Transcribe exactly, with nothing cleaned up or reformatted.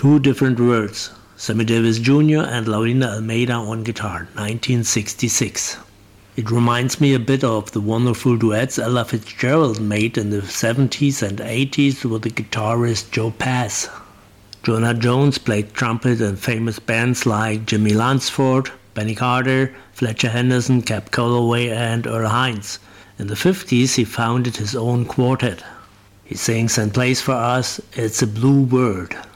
Two Different Worlds, Sammy Davis Junior and Laurinda Almeida on guitar, nineteen sixty-six. It reminds me a bit of the wonderful duets Ella Fitzgerald made in the seventies and eighties with the guitarist Joe Pass. Jonah Jones played trumpet in famous bands like Jimmy Lunceford, Benny Carter, Fletcher Henderson, Cab Calloway and Earl Hines. In the fifties he founded his own quartet. He sings and plays for us It's a Blue World.